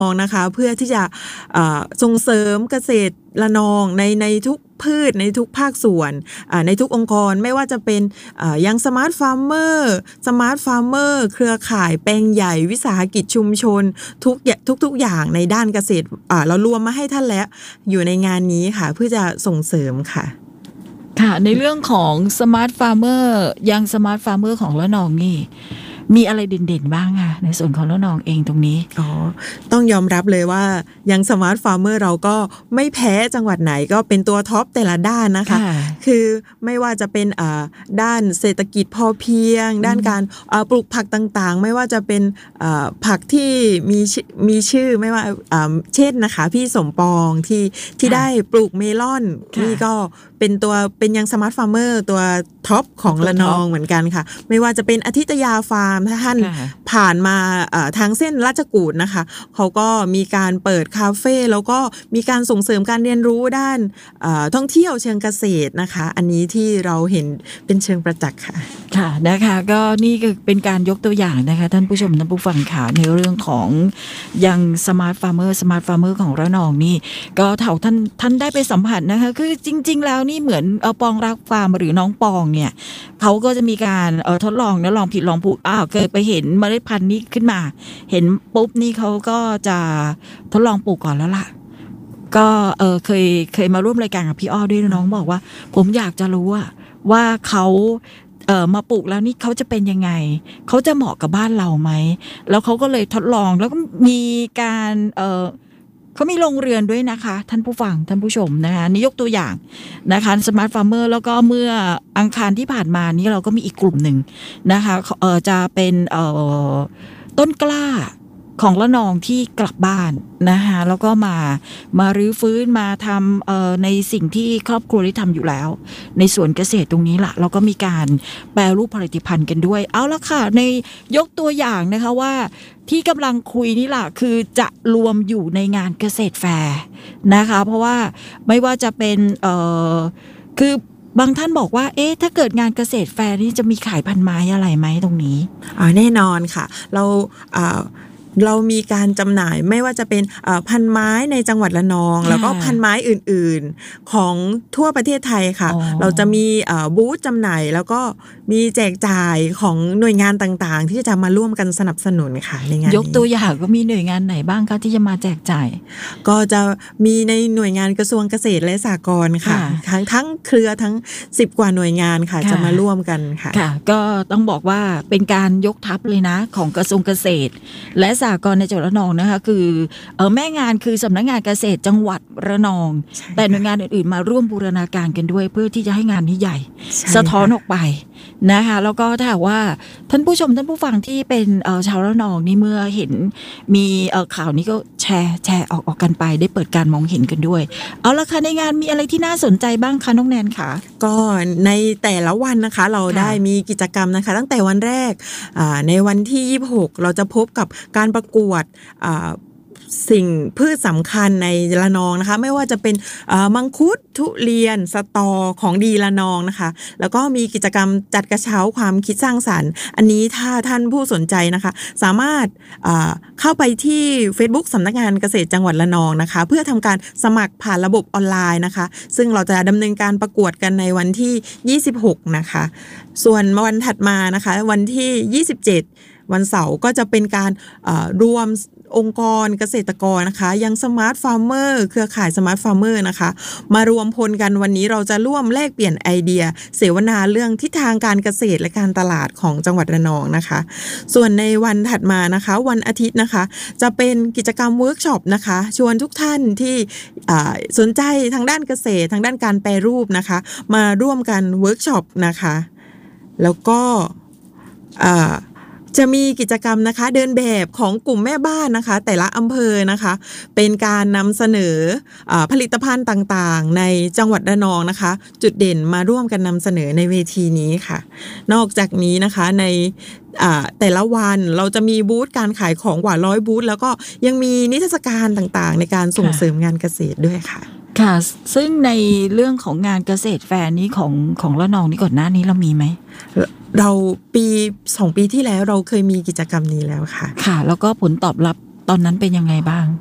องนะคะเพื่อที่จะส่งเสริมเกษตรระนองในทุกพืชในทุกภาคส่วนในทุกองค์กรไม่ว่าจะเป็นยังสมาร์ทฟาร์มเมอร์เครือข่ายแปลงใหญ่วิสาหกิจชุมชนทุกอย่างในด้านเกษตรเรารวมมาให้ท่านแล้วอยู่ในงานนี้ค่ะเพื่อจะส่งเสริมค่ะค่ะในเรื่องของสมาร์ทฟาร์มเมอร์ยังสมาร์ทฟาร์มเมอร์ของระนองนี่มีอะไรเด่นๆบ้างค่ะในส่วนของระนองเองตรงนี้ต้องยอมรับเลยว่ายังสมาร์ทฟาร์มเมอร์เราก็ไม่แพ้จังหวัดไหนก็เป็นตัวท็อปแต่ละด้านนะคะคือไม่ว่าจะเป็นด้านเศรษฐกิจพอเพียงด้านการปลูกผักต่างๆไม่ว่าจะเป็นผักที่มีชื่อไม่ว่าเช่นนะคะพี่สมปองที่ได้ปลูกเมลอนนี่ก็เป็นยังสมาร์ทฟาร์มเมอร์ตัวท็อปของระนองเหมือนกันค่ะไม่ว่าจะเป็นอาทิตยาฟาร์มถ้าท่านผ่านมาทางเส้นราชกูฏนะคะเขาก็มีการเปิดคาเฟ่แล้วก็มีการส่งเสริมการเรียนรู้ด้านท่องเที่ยวเชิงเกษตรนะคะอันนี้ที่เราเห็นเป็นเชิงประจักษ์ค่ะค่ะนะคะก็นี่ก็เป็นการยกตัวอย่างนะคะท่านผู้ชมท่านผู้ฟังข่าวในเรื่องของยังสมาร์ทฟาร์มเมอร์ของระนองนี่ก็ท่านได้ไปสัมผัสนะคะคือจริงๆแล้วนี่เหมือนปองรักฟาร์มหรือน้องปองเนี่ยเขาก็จะมีการทดลองนะลองผิดลองถูกเคยไปเห็นเมล็ดพันธุ์นี้ขึ้นมาเห็นปุ๊บนี่เขาก็จะทดลองปลูกก่อนแล้วล่ะก็เคยมาร่วมรายการกับพี่อ้อด้วยน้องบอกว่าผมอยากจะรู้ว่าเขามาปลูกแล้วนี่เขาจะเป็นยังไงเขาจะเหมาะกับบ้านเราไหมแล้วเขาก็เลยทดลองแล้วก็มีการเขามีโรงเรือนด้วยนะคะท่านผู้ฟังท่านผู้ชมนะคะนี่ยกตัวอย่างนะคะสมาร์ทฟาร์มเมอร์แล้วก็เมื่ออังคารที่ผ่านมานี้เราก็มีอีกกลุ่มหนึ่งนะคะจะเป็นต้นกล้าของระนองที่กลับบ้านนะคะแล้วก็มารื้อฟื้นมาทำในสิ่งที่ครอบครัวได้ทำอยู่แล้วในสวนเกษตรตรงนี้ล่ะแล้วก็มีการแปรรูปผลิตภัณฑ์กันด้วยเอาละค่ะในยกตัวอย่างนะคะว่าที่กำลังคุยนี่ล่ะคือจะรวมอยู่ในงานเกษตรแฟร์นะคะเพราะว่าไม่ว่าจะเป็นคือบางท่านบอกว่าถ้าเกิดงานเกษตรแฟร์นี่จะมีขายพันไม้อะไรไหมตรงนี้แน่นอนค่ะเรามีการจำหน่ายไม่ว่าจะเป็นพันไม้ในจังหวัดระนองแล้วก็พันไม้อื่นๆของทั่วประเทศไทยค่ะเราจะมีบูธจำหน่ายแล้วก็มีแจกจ่ายของหน่วยงานต่างๆที่จะมาร่วมกันสนับสนุนค่ะในงานนี้ยกตัวอย่างก็มีหน่วยงานไหนบ้างคะที่จะมาแจกจ่ายก็จะมีในหน่วยงานกระทรวงเกษตรและสหกรณ์ค่ะทั้งเครือทั้ง10กว่าหน่วยงานค่ะจะมาร่วมกันค่ะก็ต้องบอกว่าเป็นการยกทัพเลยนะของกระทรวงเกษตรและสหกรณ์ในจังหวัดระนองนะคะคือแม่งานคือสำนักงานเกษตรจังหวัดระนองแต่หน่วยงานอื่นๆมาร่วมบูรณาการกันด้วยเพื่อที่จะให้งานนี้ใหญ่สะท้อนออกไปนะคะแล้วก็ถ้าว่าท่านผู้ชมท่านผู้ฟังที่เป็นชาวระนองนี่เมื่อเห็นมีข่าวนี้ก็แชร์ออกกันไปได้เปิดการมองเห็นกันด้วยเอาละค่ะในงานมีอะไรที่น่าสนใจบ้างคะน้องแนนคะก็ในแต่ละวันนะคะเราได้มีกิจกรรมนะคะตั้งแต่วันแรกในวันที่26เราจะพบกับการประกวดสิ่งพืชสำคัญในระนองนะคะไม่ว่าจะเป็นมังคุดทุเรียนสตอของดีระนองนะคะแล้วก็มีกิจกรรมจัดกระเช้าความคิดสร้างสรรค์อันนี้ถ้าท่านผู้สนใจนะคะสามารถเข้าไปที่ Facebook สำนักงานเกษตรจังหวัดระนองนะคะเพื่อทำการสมัครผ่านระบบออนไลน์นะคะซึ่งเราจะดำเนินการประกวดกันในวันที่26นะคะส่วนวันถัดมานะคะวันที่27วันเสาร์ก็จะเป็นการรวมองค์กรเกษตรกรนะคะยังสมาร์ทฟาร์มเมอร์เครือข่ายสมาร์ทฟาร์มเมอร์นะคะมารวมพลกันวันนี้เราจะร่วมแลกเปลี่ยนไอเดียเสวนาเรื่องทิศทางการเกษตรและการตลาดของจังหวัดระนองนะคะส่วนในวันถัดมานะคะวันอาทิตย์นะคะจะเป็นกิจกรรมเวิร์กช็อปนะคะชวนทุกท่านที่สนใจทางด้านเกษตรทางด้านการแปรรูปนะคะมาร่วมกันเวิร์กช็อปนะคะแล้วก็จะมีกิจกรรมนะคะเดินแบบของกลุ่มแม่บ้านนะคะแต่ละอำเภอนะคะเป็นการนำเสนอผลิตภัณฑ์ต่างๆในจังหวัดระนองนะคะจุดเด่นมาร่วมกันนำเสนอในเวทีนี้ค่ะนอกจากนี้นะคะในแต่ละวันเราจะมีบูธการขายของกว่า100บูธแล้วก็ยังมีนิทรรศการต่างๆในการส่งเสริมงานเกษตรด้วยค่ะค่ะซึ่งในเรื่องของงานเกษตรแฟร์นี้ของระนองนี่ก่อนหน้านี้เรามีไหมเรา2 ปีที่แล้วเราเคยมีกิจกรรมนี้แล้วค่ะค่ะแล้วก็ผลตอบตอนนั้นเป็นยังไงบ้าง